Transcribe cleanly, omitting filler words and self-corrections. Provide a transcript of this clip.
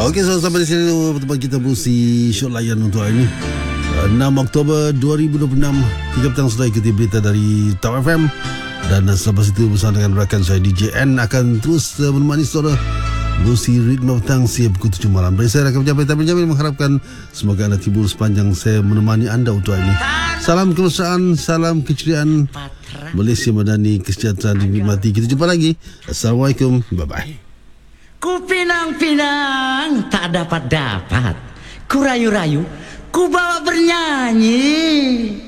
Okey, so sampai di sini pertemuan kita Busi Syok Layan untuk hari ini. 6 Oktober 2026. 3 petang sudah ikuti berita dari Tau FM. Dan selepas itu bersama dengan rakan saya DJ N akan terus menemani saudara Busi Ritme Petang siap pukul 7 malam. Dari saya Rakan Benjamin mengharapkan semoga anda tidur sepanjang saya menemani anda untuk hari ini. Salam kemesraan, salam keceriaan. Malaysia Madani, kesejahteraan dinikmati. Kita jumpa lagi. Assalamualaikum. Bye-bye. Ku pinang-pinang tak dapat-dapat, ku rayu-rayu, ku bawa bernyanyi.